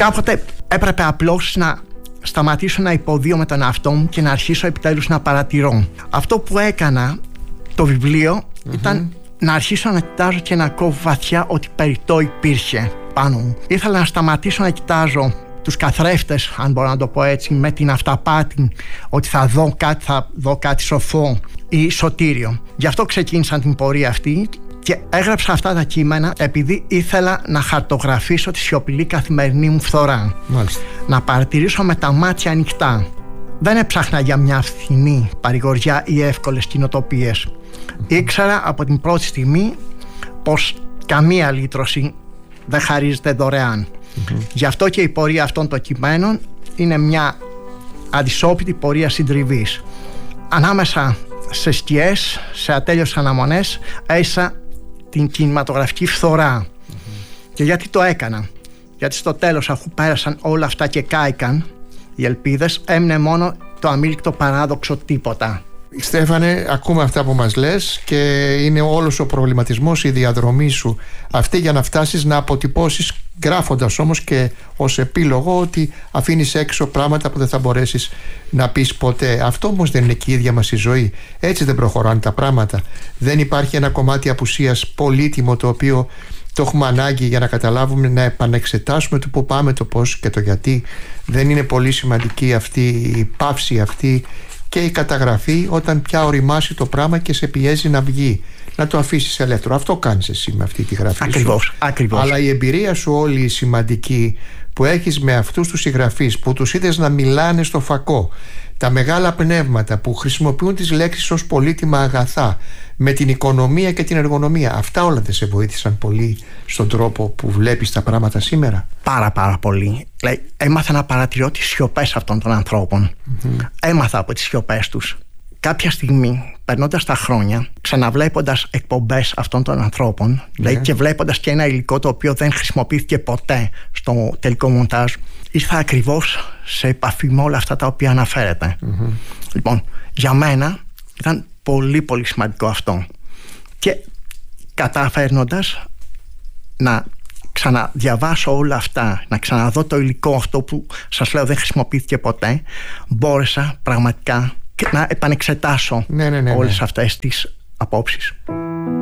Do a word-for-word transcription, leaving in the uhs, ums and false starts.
Κάποτε έπρεπε απλώς να σταματήσω να υποδίω με τον εαυτό μου και να αρχίσω επιτέλους να παρατηρώ. Αυτό που έκανα το βιβλίο mm-hmm. ήταν να αρχίσω να κοιτάζω και να ακούω βαθιά ότι περιττό υπήρχε πάνω μου. Ήθελα να σταματήσω να κοιτάζω τους καθρέφτες, αν μπορώ να το πω έτσι, με την αυταπάτη ότι θα δω κάτι, θα δω κάτι σοφό ή σωτήριο. Γι' αυτό ξεκίνησα την πορεία αυτή και έγραψα αυτά τα κείμενα επειδή ήθελα να χαρτογραφήσω τη σιωπηλή καθημερινή μου φθορά. Μάλιστα. Να παρατηρήσω με τα μάτια ανοιχτά. Δεν έψαχνα για μια φθηνή παρηγοριά ή εύκολες κοινοτοπίες. Mm-hmm. Ήξερα από την πρώτη στιγμή πως καμία λύτρωση δεν χαρίζεται δωρεάν. Mm-hmm. Γι' αυτό και η πορεία αυτών των κειμένων είναι μια αδυσόπιτη πορεία συντριβής. Ανάμεσα σε σκιές, σε ατέλειες αναμονές, έζησα την κινηματογραφική φθορά. Mm-hmm. Και γιατί το έκανα? Γιατί στο τέλος, αφού πέρασαν όλα αυτά και κάηκαν οι ελπίδες, έμεινε μόνο το αμήλικτο παράδοξο τίποτα. Στέφανε, ακούμε αυτά που μας λες και είναι όλος ο προβληματισμός, η διαδρομή σου αυτή για να φτάσεις να αποτυπώσεις, γράφοντας όμως και ως επίλογο ότι αφήνεις έξω πράγματα που δεν θα μπορέσεις να πεις ποτέ. Αυτό όμως δεν είναι και η ίδια μας η ζωή. Έτσι δεν προχωράνε τα πράγματα. Δεν υπάρχει ένα κομμάτι απουσίας πολύτιμο το οποίο το έχουμε ανάγκη για να καταλάβουμε, να επανεξετάσουμε το που πάμε, το πώς και το γιατί. Δεν είναι πολύ σημαντική αυτή η παύση αυτή και η καταγραφή όταν πια οριμάσει το πράγμα και σε πιέζει να βγει, να το αφήσεις ελεύθερο. Αυτό κάνεις εσύ με αυτή τη γραφή. Ακριβώς, σου. ακριβώς. Αλλά η εμπειρία σου όλη η σημαντική που έχεις με αυτούς τους συγγραφείς που τους είδες να μιλάνε στο φακό, τα μεγάλα πνεύματα που χρησιμοποιούν τις λέξεις ως πολύτιμα αγαθά, με την οικονομία και την εργονομία, αυτά όλα δεν σε βοήθησαν πολύ στον τρόπο που βλέπεις τα πράγματα σήμερα? Πάρα πάρα πολύ. Λέει, έμαθα να παρατηρώ τις σιωπές αυτών των ανθρώπων. Mm-hmm. Έμαθα από τις σιωπές τους. Κάποια στιγμή, περνώντας τα χρόνια, ξαναβλέποντας εκπομπές αυτών των ανθρώπων, yeah. λέει, και βλέποντας και ένα υλικό το οποίο δεν χρησιμοποιήθηκε ποτέ στο τελικό μοντάζ, ήρθα ακριβώς σε επαφή με όλα αυτά τα οποία αναφέρεται. Mm-hmm. Λοιπόν, για μένα ήταν πολύ πολύ σημαντικό αυτό. Και καταφέρνοντας να ξαναδιαβάσω όλα αυτά, να ξαναδώ το υλικό αυτό που σας λέω δεν χρησιμοποιήθηκε ποτέ, μπόρεσα πραγματικά να επανεξετάσω ναι, ναι, ναι, ναι. όλες αυτές τις απόψεις.